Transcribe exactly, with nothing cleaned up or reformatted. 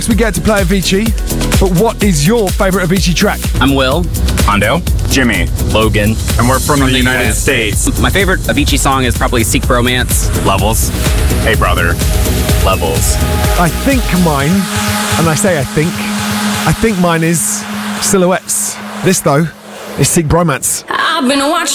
We get to play Avicii, but what is your favourite Avicii track? I'm Will. Hondo. Jimmy. Logan. And we're from, from the, the United U S States. My favorite Avicii song is probably Seek Bromance. Levels. Hey, brother. Levels. I think mine, and I say I think, I think mine is Silhouettes. This, though, is Seek Bromance. I've been watching.